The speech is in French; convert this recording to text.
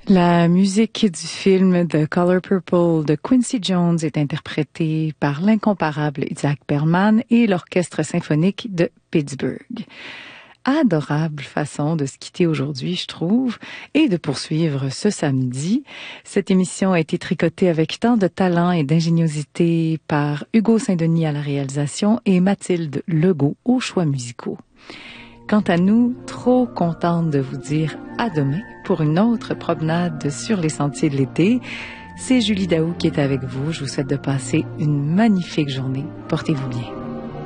La musique du film The Color Purple de Quincy Jones est interprétée par l'incomparable Isaac Perlman et l'Orchestre symphonique de Pittsburgh. Adorable façon de se quitter aujourd'hui, je trouve, et de poursuivre ce samedi. Cette émission a été tricotée avec tant de talent et d'ingéniosité par Hugo Saint-Denis à la réalisation et Mathilde Legault aux choix musicaux. Quant à nous, trop contente de vous dire à demain pour une autre promenade sur les sentiers de l'été. C'est Julie Daou qui est avec vous. Je vous souhaite de passer une magnifique journée. Portez-vous bien.